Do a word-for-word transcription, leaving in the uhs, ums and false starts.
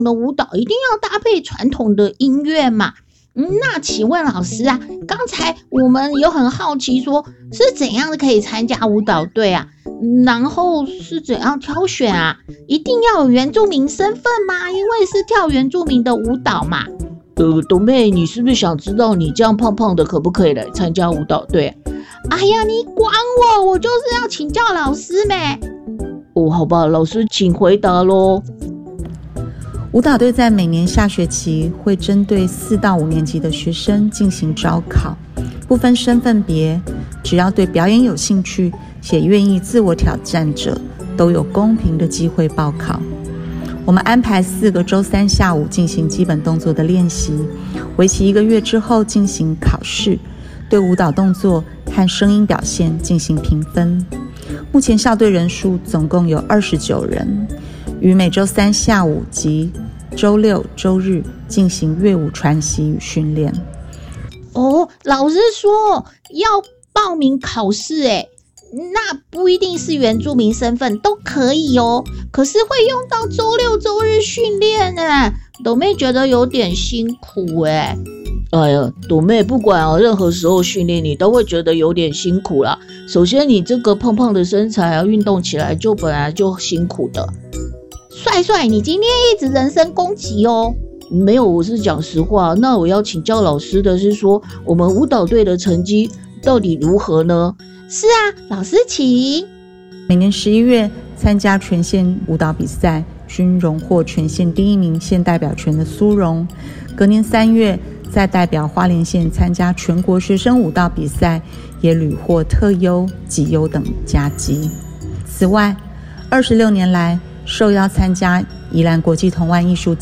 的舞蹈一定要搭配传统的音乐嘛。嗯，那请问老师啊，刚才我们有很好奇说是怎样可以参加舞蹈队啊？然后是怎样挑选啊？一定要有原住民身份吗？因为是跳原住民的舞蹈嘛。 呃，董妹，你是不是想知道你这样胖胖的可不可以来参加舞蹈队？ 哎呀，你管我，我就是要请教老师咩。 哦，好吧，老师请回答咯。 舞蹈队在每年下学期会针对四到五年级的学生进行招考，不分身份别，只要对表演有兴趣且愿意自我挑战者，都有公平的机会报考。我们安排四个周三下午进行基本动作的练习，为期一个月之后进行考试，对舞蹈动作和声音表现进行评分。目前校队人数总共有二十九人，于每周三下午及周六、周日进行乐舞传习与训练。 哦，老师说要报名考试诶，那不一定是原住民身份都可以哦，可是会用到周六周日训练诶，董妹觉得有点辛苦诶。 哎呀，董妹，不管啊，任何时候训练你都会觉得有点辛苦啦。首先你这个胖胖的身材啊，运动起来就本来就辛苦的。 帅帅，你今天一直人身攻击哦。 没有，我是讲实话。那我要请教老师的是说，我们舞蹈队的成绩到底如何呢？ 是啊，老师请。 每年十一月参加全县舞蹈比赛，均荣获全县第一名县代表权的苏荣。隔年三月，再代表花莲县参加全国学生舞蹈比赛，也屡获特优、绩优等佳绩。此外，二十六年来受邀参加宜兰国际童玩艺术